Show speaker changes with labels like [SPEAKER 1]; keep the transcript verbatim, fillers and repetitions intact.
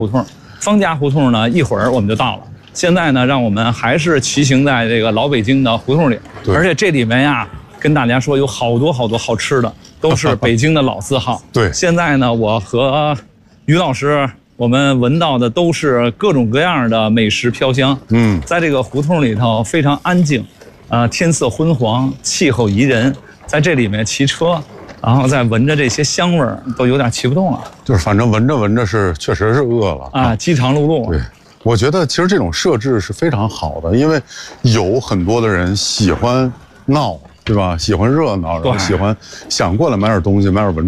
[SPEAKER 1] 胡同，方家胡同呢，一会儿我们就到了。现在呢，让我们还是骑行在这个老北京的胡同里，而且这里面呀，跟大家说有好多好多好吃的，都是北京的老字号。
[SPEAKER 2] 对，
[SPEAKER 1] 现在呢，我和于老师，我们闻到的都是各种各样的美食飘香。嗯，在这个胡同里头非常安静，呃，天色昏黄，气候宜人，在这里面骑车。然后再闻着这些香味儿，都有点骑不动了。
[SPEAKER 2] 就是反正闻着闻着是，确实是饿了
[SPEAKER 1] 啊，饥肠辘辘。
[SPEAKER 2] 对，我觉得其实这种设置是非常好的，因为有很多的人喜欢闹，对吧？喜欢热闹，然后喜欢想过来买点东西，买点文。